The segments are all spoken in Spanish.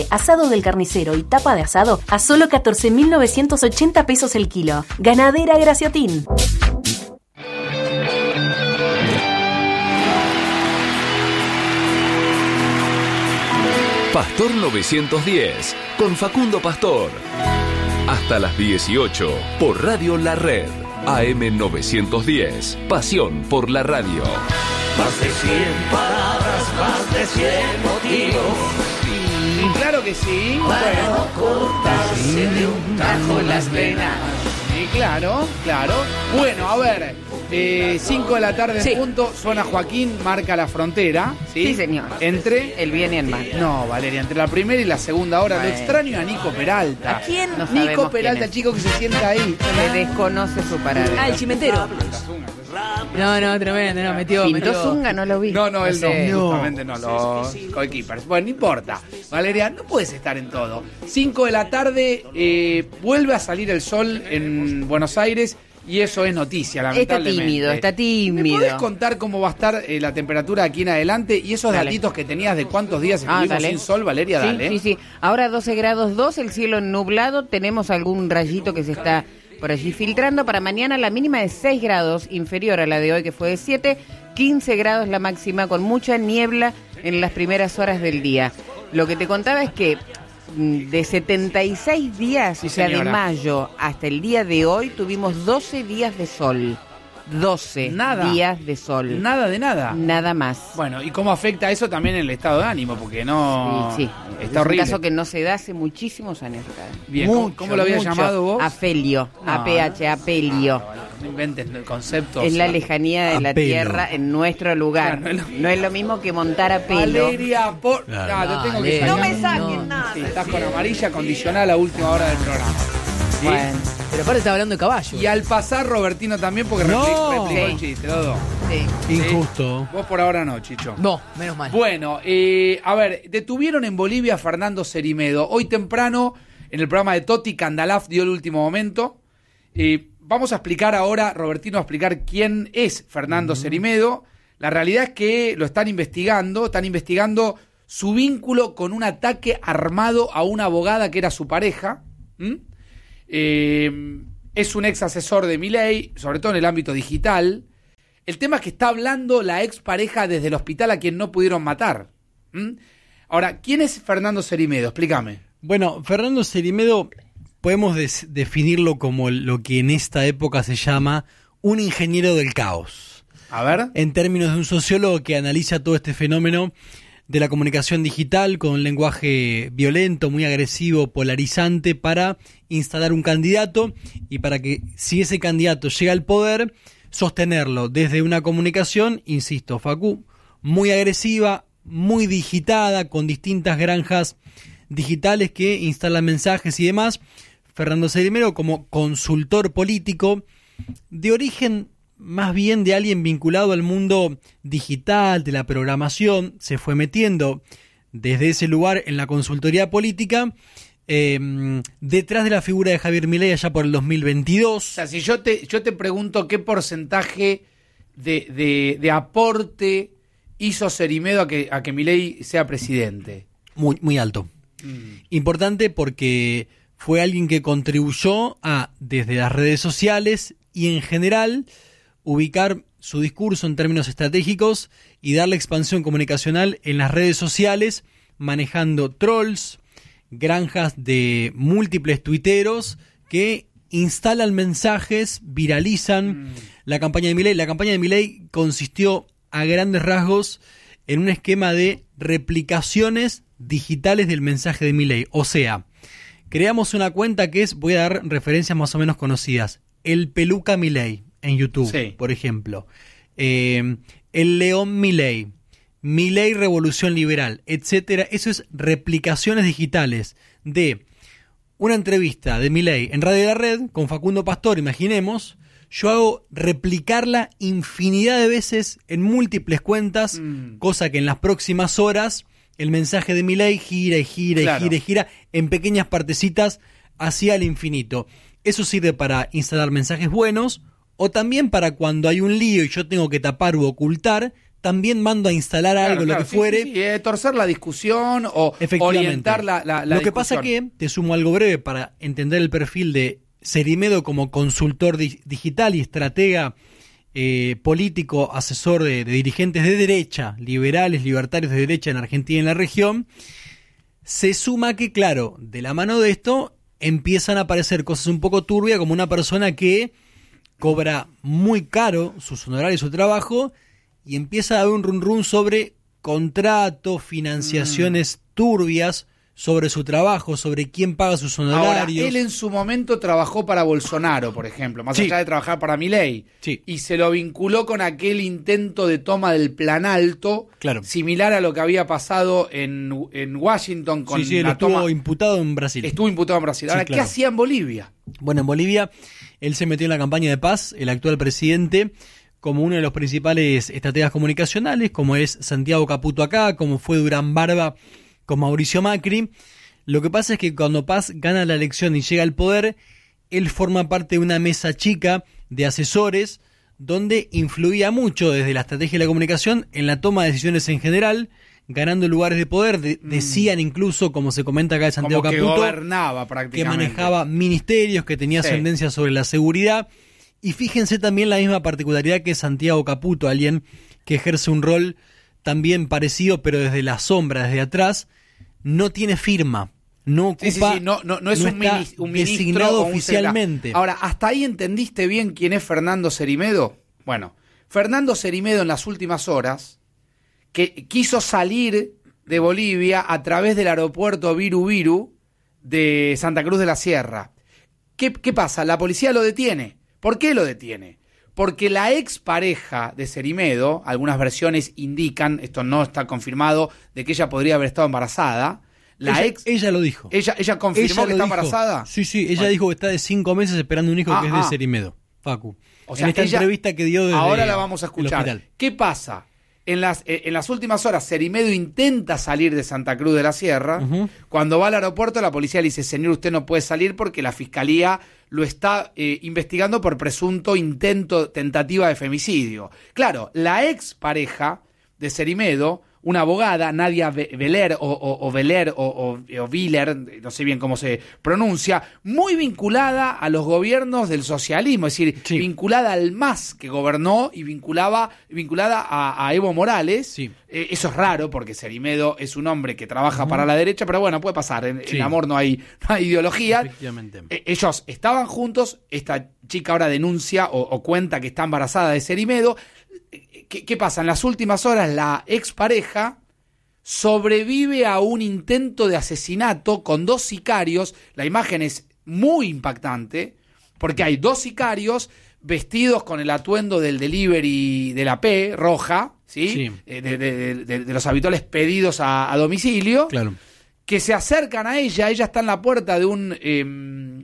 Asado del carnicero y tapa de asado a solo 14.980 pesos el kilo. Ganadera Graciotín. Pastor 910, con Facundo Pastor. Hasta las 18, por Radio La Red. AM 910, pasión por la radio. Más de 100 palabras, más de 100 motivos. Y claro que sí. Para no cortarse de un tajo en las venas. Sí, claro. Bueno, a ver, 5 de la tarde en punto, zona Joaquín, marca la frontera. Sí, señor. Entre el bien y el mal. No, Valeria, entre la primera y la segunda hora. Lo extraño a Nico Peralta. ¿A quién? No Nico Peralta, el chico que se sienta ahí. Se desconoce su paradero. El chimentero. No, tremendo, no, metió. Zunga, no lo vi. No, él no, justamente no, los coequippers. Bueno, no importa. Valeria, no puedes estar en todo. 5 de la tarde, vuelve a salir el sol en Buenos Aires y eso es noticia, lamentablemente. Está tímido. ¿Me podés contar cómo va a estar la temperatura aquí en adelante y esos datitos que tenías de cuántos días estuvimos sin sol, Valeria? Dale. Sí. Ahora 12 grados 2, el cielo nublado, tenemos algún rayito que se está por allí filtrando. Para mañana la mínima de 6 grados, inferior a la de hoy que fue de 7, 15 grados la máxima, con mucha niebla en las primeras horas del día. Lo que te contaba es que de 76 días, sí, o sea, señora, de mayo hasta el día de hoy, tuvimos 12 días de sol. 12 días de sol. Nada de nada. Nada más. Bueno, ¿y cómo afecta eso también en el estado de ánimo? Porque no... Sí. Está horrible. Es un caso que no se da hace muchísimos años acá. Bien, ¿cómo lo habías llamado vos? Afelio. APH, apelio. No inventes conceptos. En la lejanía de la tierra, en nuestro lugar. Claro, no es lo mismo que montar a pelo. Valeria, te tengo que sacar. No me saquen nada. Sí, estás con amarilla condicional a última hora del programa. ¿Sí? Bueno, pero aparte está hablando de caballo. Y al pasar Robertino también, porque replicó el chiste, Dodo. Sí. Injusto. Vos por ahora no, Chicho. No, menos mal. Bueno, a ver, detuvieron en Bolivia a Fernando Cerimedo. Hoy temprano, en el programa de Toti, Candalaf dio el último momento. Vamos a explicar ahora, Robertino va a explicar quién es Fernando Cerimedo. La realidad es que lo están investigando su vínculo con un ataque armado a una abogada que era su pareja. Es un ex asesor de Milei, sobre todo en el ámbito digital. El tema es que está hablando la ex pareja desde el hospital a quien no pudieron matar. Ahora, ¿quién es Fernando Cerimedo? Explícame. Bueno, Fernando Cerimedo podemos definirlo como lo que en esta época se llama un ingeniero del caos. A ver. En términos de un sociólogo que analiza todo este fenómeno de la comunicación digital con un lenguaje violento, muy agresivo, polarizante, para instalar un candidato y para que, si ese candidato llega al poder, sostenerlo desde una comunicación, insisto, Facu, muy agresiva, muy digitada, con distintas granjas digitales que instalan mensajes y demás. Fernando Cerimedo, como consultor político, de origen más bien de alguien vinculado al mundo digital, de la programación, se fue metiendo desde ese lugar en la consultoría política, detrás de la figura de Javier Milei allá por el 2022. O sea, si yo te pregunto qué porcentaje de aporte hizo Cerimedo a que Milei sea presidente. Muy alto. Importante porque fue alguien que contribuyó a, desde las redes sociales y en general, ubicar su discurso en términos estratégicos y darle expansión comunicacional en las redes sociales, manejando trolls, granjas de múltiples tuiteros que instalan mensajes, viralizan la campaña de Milei. La campaña de Milei consistió a grandes rasgos en un esquema de replicaciones digitales del mensaje de Milei. O sea, creamos una cuenta que es, voy a dar referencias más o menos conocidas, El Peluca Milei en YouTube, sí, por ejemplo, El León Milei, Milei Revolución Liberal, etcétera. Eso es replicaciones digitales de una entrevista de Milei en Radio La Red con Facundo Pastor, imaginemos. Yo hago replicarla infinidad de veces en múltiples cuentas, cosa que en las próximas horas el mensaje de Milei gira y gira, claro, y gira y gira en pequeñas partecitas hacia el infinito. Eso sirve para instalar mensajes buenos, o también para cuando hay un lío y yo tengo que tapar u ocultar, también mando a instalar algo, lo que fuere. Sí, torcer la discusión o orientar la Lo que discusión. pasa que, te sumo algo breve para entender el perfil de Cerimedo como consultor digital y estratega político, asesor de dirigentes de derecha, liberales, libertarios de derecha en Argentina y en la región. Se suma que, claro, de la mano de esto empiezan a aparecer cosas un poco turbias, como una persona que cobra muy caro sus honorarios, su trabajo, y empieza a haber un run sobre contratos, financiaciones turbias sobre su trabajo, sobre quién paga sus honorarios. Ahora, él en su momento trabajó para Bolsonaro, por ejemplo, más allá de trabajar para Milei, y se lo vinculó con aquel intento de toma del Plan Alto, similar a lo que había pasado en Washington con él la estuvo toma. imputado en Brasil. Estuvo imputado en Brasil. Ahora, ¿qué hacía en Bolivia? Bueno, en Bolivia él se metió en la campaña de paz, el actual presidente, como uno de los principales estrategas comunicacionales, como es Santiago Caputo acá, como fue Durán Barba con Mauricio Macri. Lo que pasa es que cuando Paz gana la elección y llega al poder, él forma parte de una mesa chica de asesores donde influía mucho desde la estrategia de la comunicación en la toma de decisiones en general, ganando lugares de poder. Decían incluso, como se comenta acá de Santiago como que Caputo, gobernaba prácticamente, que manejaba ministerios, que tenía ascendencia sobre la seguridad. Y fíjense también la misma particularidad que Santiago Caputo, alguien que ejerce un rol también parecido, pero desde la sombra, desde atrás, no tiene firma, no ocupa, no es un ministro designado o un oficialmente. Ahora, ¿hasta ahí entendiste bien quién es Fernando Cerimedo? Bueno, Fernando Cerimedo en las últimas horas, que quiso salir de Bolivia a través del aeropuerto Viru Viru de Santa Cruz de la Sierra. ¿Qué pasa? La policía lo detiene. ¿Por qué lo detiene? Porque la expareja de Cerimedo, algunas versiones indican, esto no está confirmado, de que ella podría haber estado embarazada. Ella lo dijo. ¿Ella confirmó que está embarazada? Sí, ella dijo que está de 5 meses esperando un hijo que es de Cerimedo, Facu. O sea, en esta entrevista que dio desde ahora la vamos a escuchar. ¿Qué pasa? En las últimas horas, Cerimedo intenta salir de Santa Cruz de la Sierra. Cuando va al aeropuerto, la policía le dice: señor, usted no puede salir porque la fiscalía lo está investigando por presunto tentativa de femicidio. Claro, la ex pareja de Cerimedo, una abogada, Nadia Veler o Viller, no sé bien cómo se pronuncia, muy vinculada a los gobiernos del socialismo, es decir, vinculada al MAS que gobernó y vinculada a Evo Morales. Eso es raro porque Cerimedo es un hombre que trabaja para la derecha, pero bueno, puede pasar, en amor no hay ideología. Ellos estaban juntos, esta chica ahora denuncia o cuenta que está embarazada de Cerimedo. ¿Qué pasa? En las últimas horas la expareja sobrevive a un intento de asesinato con 2 sicarios. La imagen es muy impactante porque hay 2 sicarios vestidos con el atuendo del delivery de la P roja, ¿sí? De los habituales pedidos a domicilio, que se acercan a ella. Ella está en la puerta de un...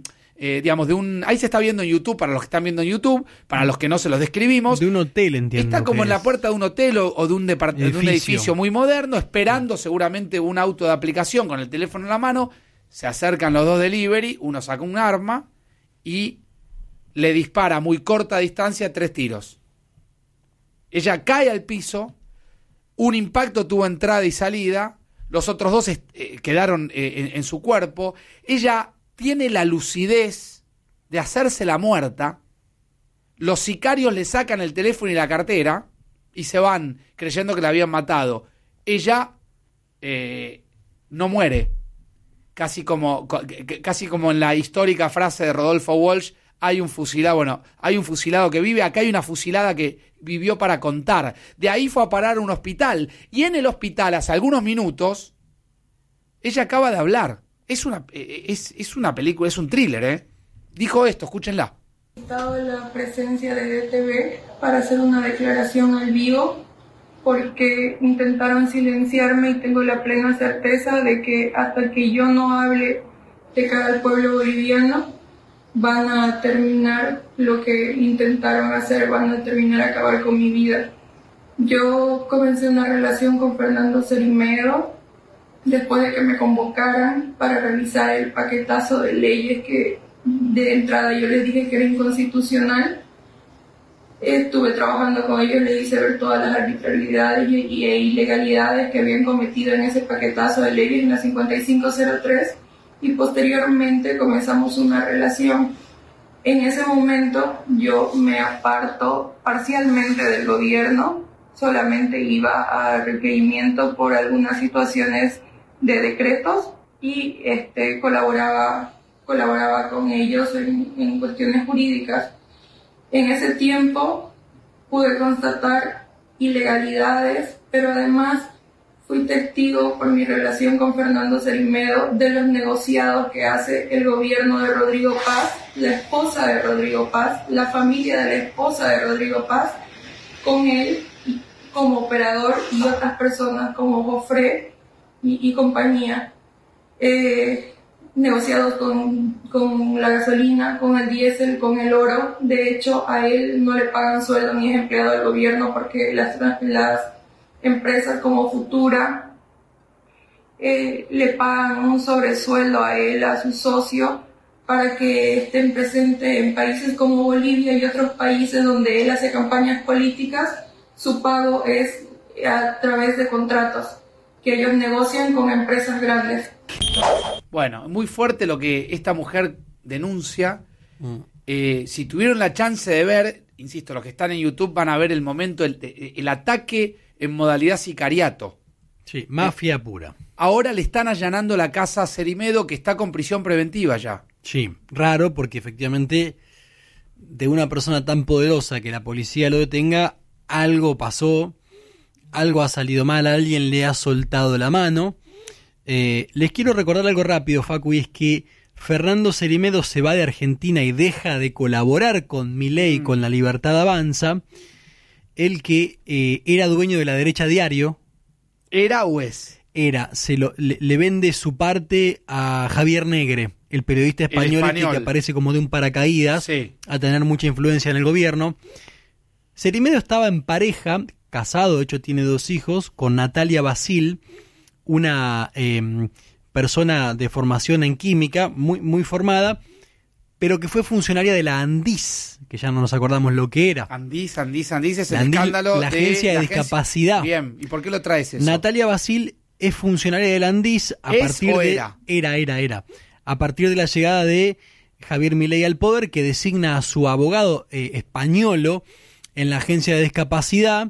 ahí se está viendo en YouTube, para los que están viendo en YouTube, para los que no se los describimos. De un hotel, entiendo. Está como en la puerta de un hotel o de un edificio muy moderno, esperando seguramente un auto de aplicación con el teléfono en la mano. Se acercan los 2 delivery, uno saca un arma y le dispara a muy corta distancia 3 tiros. Ella cae al piso, un impacto tuvo entrada y salida, los otros 2 quedaron en su cuerpo. Ella tiene la lucidez de hacerse la muerta. Los sicarios le sacan el teléfono y la cartera y se van creyendo que la habían matado. Ella no muere. Casi como en la histórica frase de Rodolfo Walsh: hay un fusilado que vive. Acá hay una fusilada que vivió para contar. De ahí fue a parar a un hospital. Y en el hospital, hace algunos minutos, ella acaba de hablar. Es una película, es un thriller, ¿eh? Dijo esto, escúchenla. He estado en la presencia de DTV para hacer una declaración al vivo porque intentaron silenciarme y tengo la plena certeza de que hasta que yo no hable de cara al pueblo boliviano van a terminar lo que intentaron hacer, van a terminar a acabar con mi vida. Yo comencé una relación con Fernando Cerimedo después de que me convocaran para revisar el paquetazo de leyes que de entrada yo les dije que era inconstitucional. Estuve trabajando con ellos, les hice ver todas las arbitrariedades e ilegalidades que habían cometido en ese paquetazo de leyes en la 5503 y posteriormente comenzamos una relación. En ese momento yo me aparto parcialmente del gobierno, solamente iba a requerimiento por algunas situaciones de decretos y colaboraba con ellos en cuestiones jurídicas. En ese tiempo pude constatar ilegalidades, pero además fui testigo por mi relación con Fernando Cerimedo de los negociados que hace el gobierno de Rodrigo Paz, la esposa de Rodrigo Paz, la familia de la esposa de Rodrigo Paz, con él como operador y otras personas como Jofre y compañía. Negociados con la gasolina, con el diésel, con el oro. De hecho, a él no le pagan sueldo ni es empleado del gobierno porque las empresas como Futura le pagan un sobresueldo a él, a su socio, para que estén presentes en países como Bolivia y otros países donde él hace campañas políticas. Su pago es a través de contratos que ellos negocian con empresas grandes. Bueno, muy fuerte lo que esta mujer denuncia. Si tuvieron la chance de ver, insisto, los que están en YouTube van a ver el momento, el ataque en modalidad sicariato. Sí, mafia pura. Ahora le están allanando la casa a Cerimedo, que está con prisión preventiva ya. Sí, raro, porque efectivamente de una persona tan poderosa que la policía lo detenga, algo pasó, algo ha salido mal, alguien le ha soltado la mano. Les quiero recordar algo rápido, Facu, y es que Fernando Cerimedo se va de Argentina y deja de colaborar con Milei, con La Libertad Avanza. Él que era dueño de La Derecha Diario. ¿Era o es? Era, le vende su parte a Javier Negre, el periodista español. Que aparece como de un paracaídas, sí, a tener mucha influencia en el gobierno. Cerimedo estaba en pareja, casado, de hecho tiene 2 hijos, con Natalia Basil, una persona de formación en química, muy, muy formada, pero que fue funcionaria de la Andis, que ya no nos acordamos lo que era. Andis es el escándalo la agencia de discapacidad. Bien, ¿y por qué lo traes eso? Natalia Basil es funcionaria de la Andis a partir de... Era. A partir de la llegada de Javier Milei al poder, que designa a su abogado españolo en la agencia de discapacidad.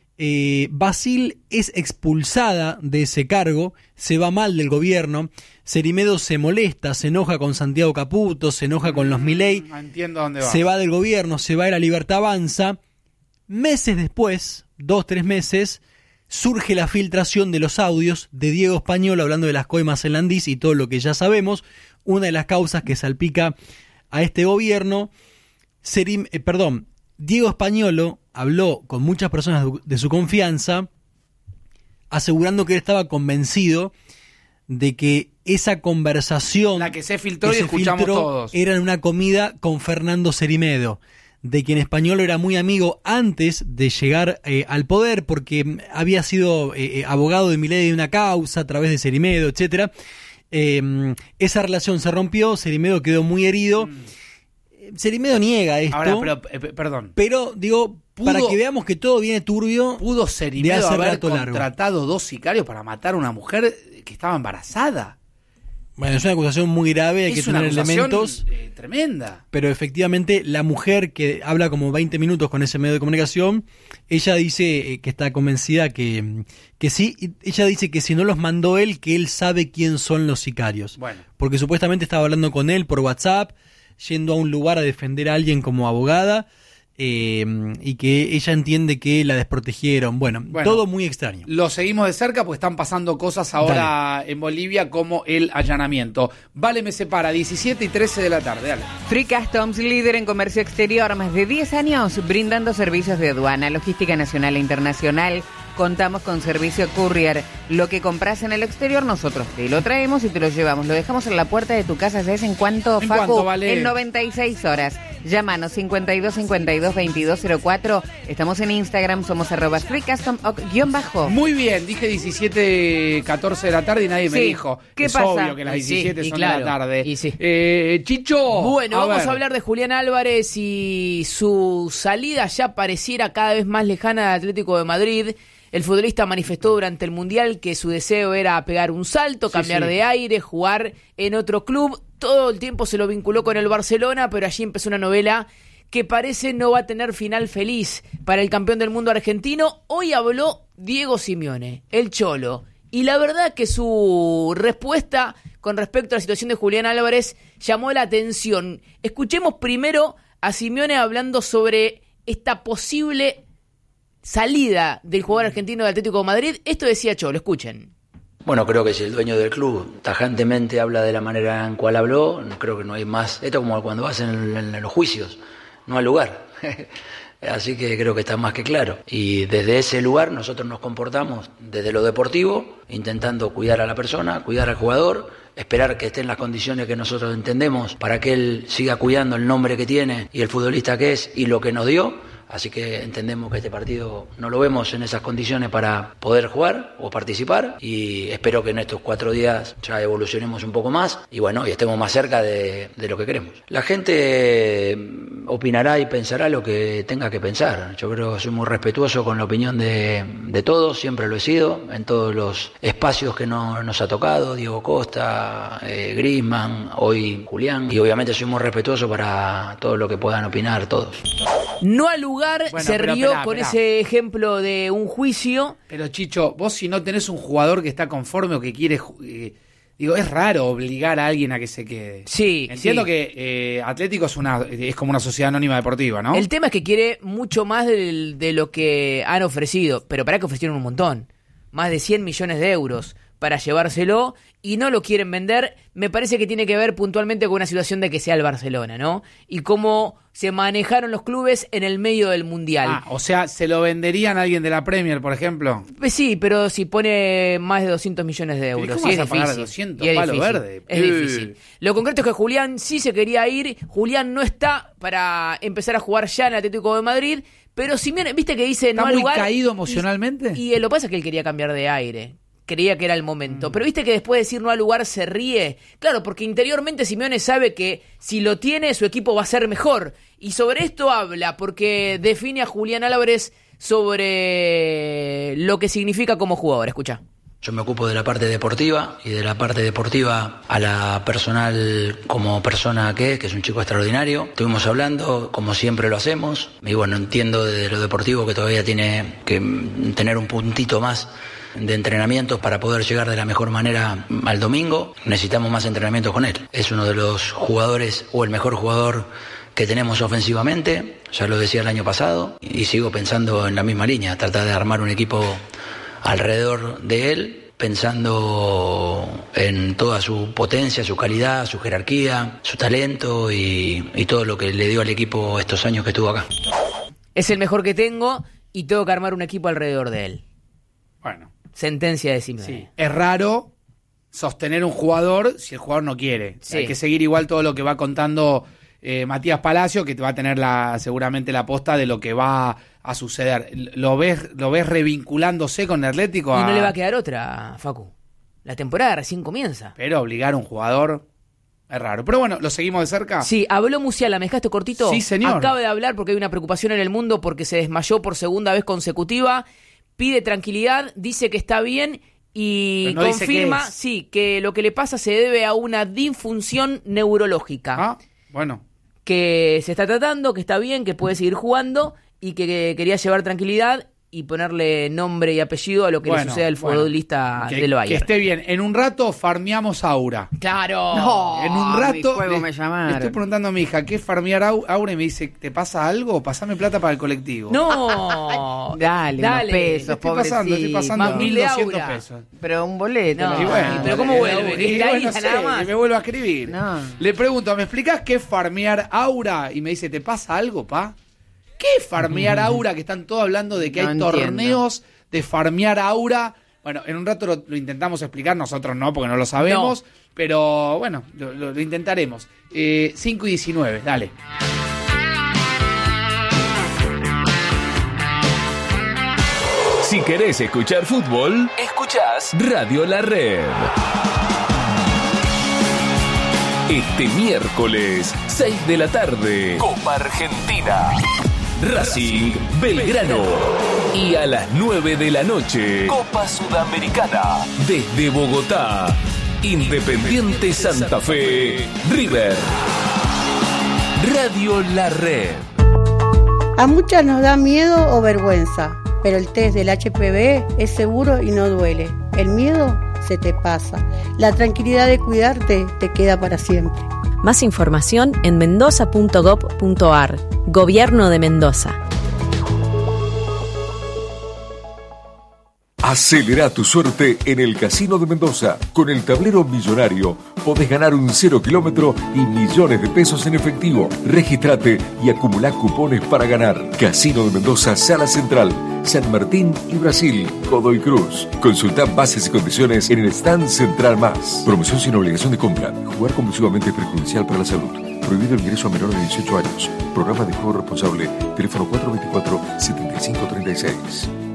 Basil es expulsada de ese cargo, se va mal del gobierno. Cerimedo se molesta, se enoja con Santiago Caputo, se enoja con los Milei. Entiendo dónde va. Se va del gobierno, se va de La Libertad Avanza. Meses después, 2-3 meses, surge la filtración de los audios de Diego Españolo hablando de las coimas en la Andis y todo lo que ya sabemos. Una de las causas que salpica a este gobierno. Diego Españolo habló con muchas personas de su confianza, asegurando que él estaba convencido de que esa conversación, la que se filtró y escuchamos todos, era en una comida con Fernando Cerimedo, de quien Españolo era muy amigo antes de llegar al poder, porque había sido abogado de Milei de una causa a través de Cerimedo, etcétera. Esa relación se rompió, Cerimedo quedó muy herido. Cerimedo niega esto. Ahora, perdón. Pero, digo, para que veamos que todo viene turbio. ¿Pudo Cerimedo haber contratado 2 sicarios para matar a una mujer que estaba embarazada? Bueno, es una acusación muy grave, hay que tener elementos. Tremenda. Pero efectivamente, la mujer que habla como 20 minutos con ese medio de comunicación, ella dice que está convencida que sí. Ella dice que si no los mandó él, que él sabe quién son los sicarios. Bueno. Porque supuestamente estaba hablando con él por WhatsApp, yendo a un lugar a defender a alguien como abogada, y que ella entiende que la desprotegieron. Bueno, todo muy extraño. Lo seguimos de cerca porque están pasando cosas ahora en Bolivia, como el allanamiento. Vale, me separa, 17 y 13 de la tarde. Dale. Free Customs, líder en comercio exterior, más de 10 años brindando servicios de aduana, logística nacional e internacional. Contamos con servicio courier. Lo que compras en el exterior, nosotros te lo traemos y te lo llevamos. Lo dejamos en la puerta de tu casa. ¿Sabes en cuánto, Facu? ¿En cuánto vale? En 96 horas. Llámanos 5252-2204. Estamos en Instagram, somos @freecustom_. Muy bien, dije 17:14 de la tarde y nadie me Sí. dijo. ¿Qué es pasa? obvio que las Y sí, 17 y son claro, de la tarde. y sí. Chicho. Bueno, vamos ver. a hablar de Julián Álvarez y su salida ya pareciera cada vez más lejana del Atlético de Madrid. El futbolista manifestó durante el Mundial que su deseo era pegar un salto, cambiar de aire, jugar en otro club. Todo el tiempo se lo vinculó con el Barcelona, pero allí empezó una novela que parece no va a tener final feliz para el campeón del mundo argentino. Hoy habló Diego Simeone, el Cholo, y la verdad que su respuesta con respecto a la situación de Julián Álvarez llamó la atención. Escuchemos primero a Simeone hablando sobre esta posible salida del jugador argentino del Atlético de Madrid. Esto decía Cholo, escuchen. Bueno, creo que si el dueño del club tajantemente habla de la manera en cual habló, creo que no hay más. Esto es como cuando vas en los juicios, no hay lugar. Así que creo que está más que claro. Y desde ese lugar nosotros nos comportamos desde lo deportivo, intentando cuidar a la persona, cuidar al jugador, esperar que esté en las condiciones que nosotros entendemos para que él siga cuidando el nombre que tiene y el futbolista que es y lo que nos dio. Así que entendemos que este partido no lo vemos en esas condiciones para poder jugar o participar, y espero que en estos 4 días ya evolucionemos un poco más y bueno, y estemos más cerca de lo que queremos. La gente opinará y pensará lo que tenga que pensar. Yo creo que soy muy respetuoso con la opinión de todos, siempre lo he sido, en todos los espacios que nos ha tocado, Diego Costa, Griezmann, hoy Julián, y obviamente soy muy respetuoso para todo lo que puedan opinar todos. No al lugar, Bueno, se pero rió esperá. con ese ejemplo de un juicio. Pero Chicho, vos si no tenés un jugador que está conforme o que quiere... digo, es raro obligar a alguien a que se quede. Sí, Entiendo sí. que Atlético es como una sociedad anónima deportiva, ¿no? El tema es que quiere mucho más de lo que han ofrecido, pero para que ofrecieron un montón, más de 100 millones de euros para llevárselo y no lo quieren vender. Me parece que tiene que ver puntualmente con una situación de que sea el Barcelona, ¿no? Y cómo se manejaron los clubes en el medio del Mundial. O sea, ¿se lo venderían a alguien de la Premier, por ejemplo? Pues sí, pero si pone más de 200 millones de euros, ¿Cómo sí, vas es a pagar difícil. 200 Y es palo difícil, verde? Es difícil. Lo concreto es que Julián sí se quería ir. Julián no está para empezar a jugar ya en el Atlético de Madrid, pero Simeone, ¿viste que dice ¿Está no al muy lugar? caído emocionalmente? Y lo que pasa es que él quería cambiar de aire. Creía que era el momento. Pero viste que después de decir no al lugar se ríe. Claro, porque interiormente Simeone sabe que si lo tiene, su equipo va a ser mejor. Y sobre esto habla, porque define a Julián Álvarez sobre lo que significa como jugador. Escucha. Yo me ocupo de la parte deportiva y de la parte deportiva a la personal como persona que es un chico extraordinario. Estuvimos hablando, como siempre lo hacemos, y bueno, entiendo de lo deportivo que todavía tiene que tener un puntito más de entrenamientos para poder llegar de la mejor manera al domingo. Necesitamos más entrenamientos con él. Es uno de los jugadores o el mejor jugador que tenemos ofensivamente, ya lo decía el año pasado, y sigo pensando en la misma línea, tratar de armar un equipo alrededor de él, pensando en toda su potencia, su calidad, su jerarquía, su talento y todo lo que le dio al equipo estos años que estuvo acá. Es el mejor que tengo y tengo que armar un equipo alrededor de él. Bueno. Sentencia de Simeone. Sí. Es raro sostener un jugador si el jugador no quiere. Sí. Hay que seguir igual todo lo que va contando Matías Palacio, que te va a tener seguramente la posta de lo que va a suceder. ¿Lo ves revinculándose con el Atlético? Y no le va a quedar otra, Facu. La temporada recién comienza. Pero obligar a un jugador es raro. Pero bueno, ¿lo seguimos de cerca? Sí, habló Musiala, ¿me dejaste cortito? Sí, señor. Acaba de hablar porque hay una preocupación en el mundo porque se desmayó por segunda vez consecutiva. Pide tranquilidad, dice que está bien y no confirma, sí, que lo que le pasa se debe a una disfunción neurológica. Ah, bueno. Que se está tratando, que está bien, que puede seguir jugando y que quería llevar tranquilidad y ponerle nombre y apellido a lo que le sucede al futbolista del Bayern. Que esté bien. En un rato farmeamos Aura. ¡Claro! No, En un rato me llamaron. le estoy preguntando a mi hija, ¿qué es farmear Aura? Y me dice, ¿te pasa algo? Pasame plata para el colectivo. No, Dale, unos pesos, Estoy pasando Más 1.000 de 1.200 Aura. pesos. Pero un boleto. No, Y bueno, pero ¿cómo vuelve? y ¿Está ahí bueno, nada sé, más? y me vuelve a escribir. No. Le pregunto, ¿me explicás qué es farmear Aura? Y me dice, ¿te pasa algo, pa? ¿Qué es farmear Aura? Que están todos hablando de que No hay entiendo. torneos de farmear Aura. Bueno, en un rato lo intentamos explicar, nosotros no, porque no lo sabemos. Pero bueno, lo intentaremos. 5:19, dale. querés escuchar fútbol, escuchás Radio La Red. Este miércoles, 6 de la tarde, Copa Argentina. Racing Belgrano. Y a las 9 de la noche, Copa Sudamericana. Desde Bogotá, Independiente Santa Fe, River. Radio La Red. A muchas nos da miedo o vergüenza, pero el test del HPV es seguro y no duele. El miedo se te pasa. La tranquilidad de cuidarte te queda para siempre. Más información en mendoza.gov.ar. Gobierno de Mendoza. Acelera tu suerte en el Casino de Mendoza. Con el tablero millonario podés ganar un 0 kilómetro y millones de pesos en efectivo. Regístrate y acumulá cupones para ganar. Casino de Mendoza, Sala Central, San Martín y Brasil, Godoy Cruz. Consultá bases y condiciones en el stand Central Más. Promoción sin obligación de compra. Jugar compulsivamente es perjudicial para la salud. Prohibido el ingreso a menores de 18 años. Programa de juego responsable. Teléfono 424-7536.